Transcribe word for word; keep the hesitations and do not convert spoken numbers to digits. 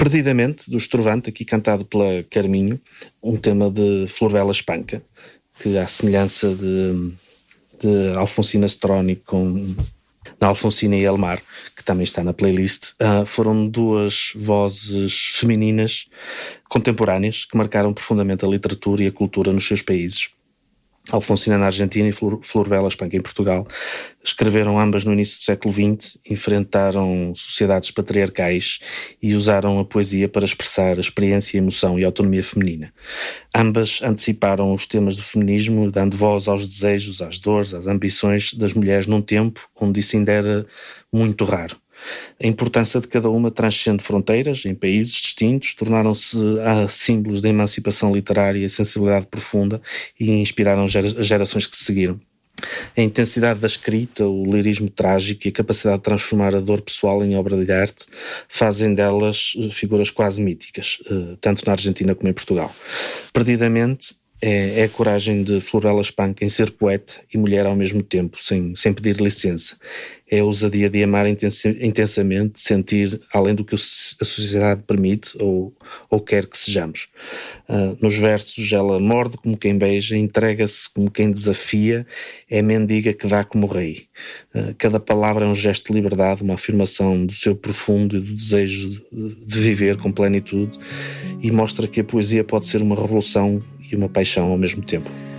Perdidamente, do Estrovante, aqui cantado pela Carminho, um tema de Flor Bela Espanca, que à semelhança de, de Alfonsina Storni com na Alfonsina e Elmar, que também está na playlist, uh, foram duas vozes femininas contemporâneas que marcaram profundamente a literatura e a cultura nos seus países. Alfonsina na Argentina e Flor, Flor Bela Espanca em Portugal. Escreveram ambas no início do século vinte, enfrentaram sociedades patriarcais e usaram a poesia para expressar a experiência, a emoção e a autonomia feminina. Ambas anteciparam os temas do feminismo, dando voz aos desejos, às dores, às ambições das mulheres num tempo onde isso ainda era muito raro. A importância de cada uma transcende fronteiras, em países distintos, tornaram-se ah, símbolos da emancipação literária e sensibilidade profunda e inspiraram as gerações que se seguiram. A intensidade da escrita, o lirismo trágico e a capacidade de transformar a dor pessoal em obra de arte fazem delas figuras quase míticas, tanto na Argentina como em Portugal. Perdidamente, É, é a coragem de Flor Bela Espanca em ser poeta e mulher ao mesmo tempo, sem, sem pedir licença. É a ousadia de amar intensi, intensamente, sentir além do que a sociedade permite ou, ou quer que sejamos. Uh, nos versos ela morde como quem beija, entrega-se como quem desafia, é mendiga que dá como rei. Uh, cada palavra é um gesto de liberdade, uma afirmação do seu profundo e do desejo de, de viver com plenitude, e mostra que a poesia pode ser uma revolução e uma paixão ao mesmo tempo.